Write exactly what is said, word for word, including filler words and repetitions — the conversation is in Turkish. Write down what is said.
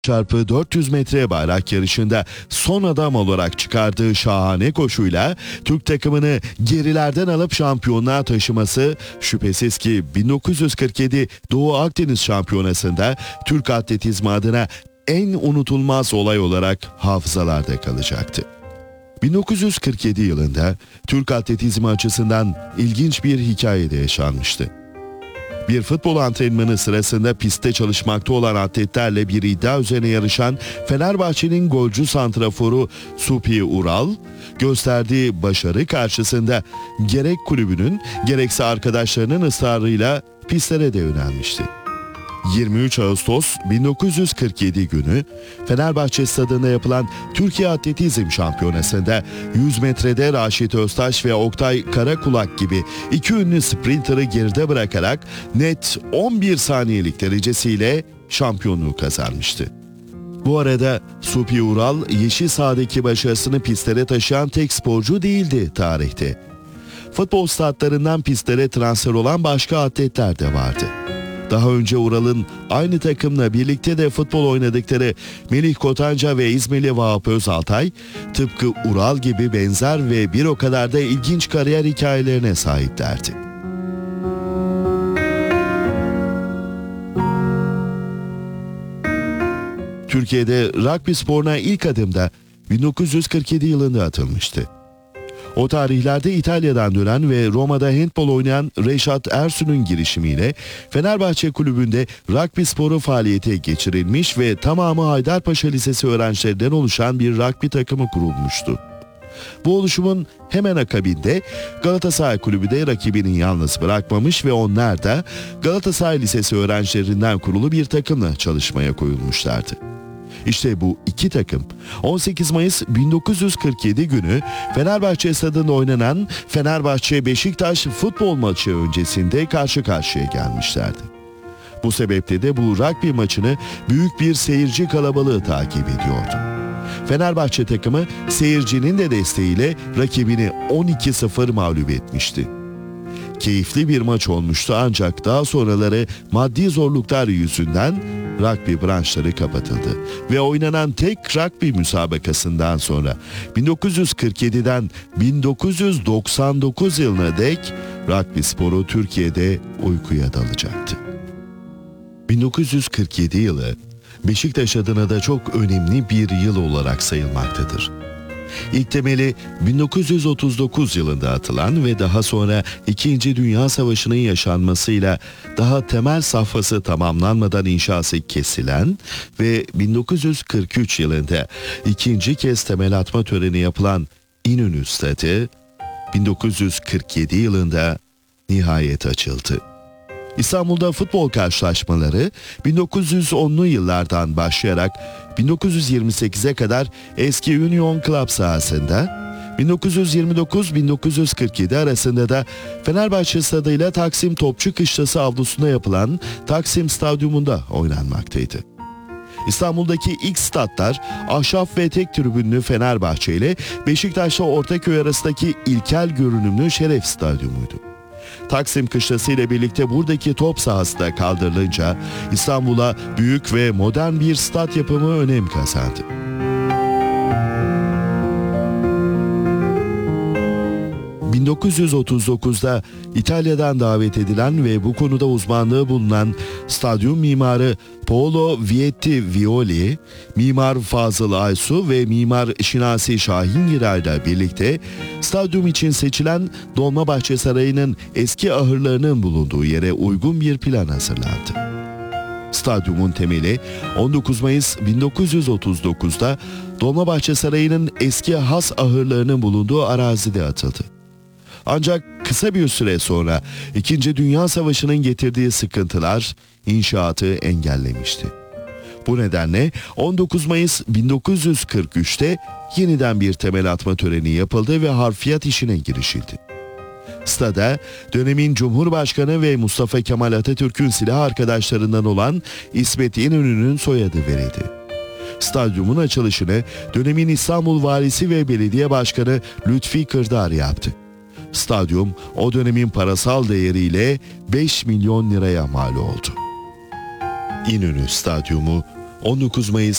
çarpı dört yüz metre bayrak yarışında son adam olarak çıkardığı şahane koşuyla Türk takımını gerilerden alıp şampiyonluğa taşıması şüphesiz ki bin dokuz yüz kırk yedi Doğu Akdeniz Şampiyonası'nda Türk atletizmi adına en unutulmaz olay olarak hafızalarda kalacaktı. bin dokuz yüz kırk yedi yılında Türk atletizmi açısından ilginç bir hikaye de yaşanmıştı. Bir futbol antrenmanı sırasında pistte çalışmakta olan atletlerle bir iddia üzerine yarışan Fenerbahçe'nin golcü santraforu Supi Ural, gösterdiği başarı karşısında gerek kulübünün gerekse arkadaşlarının ısrarıyla pistlere de yönelmişti. yirmi üç Ağustos bin dokuz yüz kırk yedi günü Fenerbahçe stadında yapılan Türkiye Atletizm Şampiyonası'nda yüz metrede Raşit Öztaş ve Oktay Karakulak gibi iki ünlü sprinter'ı geride bırakarak net on bir saniyelik derecesiyle şampiyonluğu kazanmıştı. Bu arada Supi Ural yeşil sahadaki başarısını pistlere taşıyan tek sporcu değildi tarihte. Futbol statlarından pistlere transfer olan başka atletler de vardı. Daha önce Ural'ın aynı takımla birlikte de futbol oynadıkları Melih Kotanca ve İzmirli Vahap Özaltay, tıpkı Ural gibi benzer ve bir o kadar da ilginç kariyer hikayelerine sahiplerdi. Türkiye'de rugby sporuna ilk adım da bin dokuz yüz kırk yedi yılında atılmıştı. O tarihlerde İtalya'dan dönen ve Roma'da handbol oynayan Reşat Ersun'un girişimiyle Fenerbahçe Kulübü'nde rugby sporu faaliyete geçirilmiş ve tamamı Haydarpaşa Lisesi öğrencilerinden oluşan bir rugby takımı kurulmuştu. Bu oluşumun hemen akabinde Galatasaray Kulübü de rakibini yalnız bırakmamış ve onlar da Galatasaray Lisesi öğrencilerinden kurulu bir takımla çalışmaya koyulmuşlardı. İşte bu iki takım on sekiz Mayıs bin dokuz yüz kırk yedi günü Fenerbahçe stadında oynanan Fenerbahçe-Beşiktaş futbol maçı öncesinde karşı karşıya gelmişlerdi. Bu sebeple de bu rugby maçını büyük bir seyirci kalabalığı takip ediyordu. Fenerbahçe takımı seyircinin de desteğiyle rakibini on iki sıfır mağlup etmişti. Keyifli bir maç olmuştu ancak daha sonraları maddi zorluklar yüzünden rugby branşları kapatıldı ve oynanan tek rugby müsabakasından sonra bin dokuz yüz kırk yediden bin dokuz yüz doksan dokuz yılına dek rugby sporu Türkiye'de uykuya dalacaktı. bin dokuz yüz kırk yedi yılı Beşiktaş adına da çok önemli bir yıl olarak sayılmaktadır. İlk temeli bin dokuz yüz otuz dokuz yılında atılan ve daha sonra İkinci Dünya Savaşı'nın yaşanmasıyla daha temel safhası tamamlanmadan inşası kesilen ve bin dokuz yüz kırk üç yılında ikinci kez temel atma töreni yapılan İnönü Stadı bin dokuz yüz kırk yedi yılında nihayet açıldı. İstanbul'da futbol karşılaşmaları bin dokuz yüz onlu yıllardan başlayarak bin dokuz yüz yirmi sekize kadar eski Union Club sahasında, bin dokuz yüz yirmi dokuz bin dokuz yüz kırk yedi arasında da Fenerbahçe stadıyla Taksim Topçu Kışlası avlusunda yapılan Taksim Stadyumunda oynanmaktaydı. İstanbul'daki ilk statlar ahşap ve tek tribünlü Fenerbahçe ile Beşiktaş'la Ortaköy arasındaki ilkel görünümlü Şeref Stadyumuydu. Taksim Kışlası ile birlikte buradaki top sahası da kaldırılınca İstanbul'a büyük ve modern bir stat yapımı önem kazandı. bin dokuz yüz otuz dokuzda İtalya'dan davet edilen ve bu konuda uzmanlığı bulunan stadyum mimarı Paolo Vietti Violi, mimar Fazıl Aysu ve mimar Şinasi Şahingir ile birlikte stadyum için seçilen Dolmabahçe Sarayı'nın eski ahırlarının bulunduğu yere uygun bir plan hazırlandı. Stadyumun temeli on dokuz Mayıs bin dokuz yüz otuz dokuzda Dolmabahçe Sarayı'nın eski has ahırlarının bulunduğu arazide atıldı. Ancak kısa bir süre sonra İkinci Dünya Savaşı'nın getirdiği sıkıntılar inşaatı engellemişti. Bu nedenle on dokuz Mayıs bin dokuz yüz kırk üçte yeniden bir temel atma töreni yapıldı ve harfiyat işine girişildi. Stada dönemin Cumhurbaşkanı ve Mustafa Kemal Atatürk'ün silah arkadaşlarından olan İsmet İnönü'nün soyadı verildi. Stadyumun açılışını dönemin İstanbul Valisi ve Belediye Başkanı Lütfi Kırdar yaptı. Stadyum o dönemin parasal değeriyle beş milyon liraya mal oldu. İnönü Stadyumu on dokuz Mayıs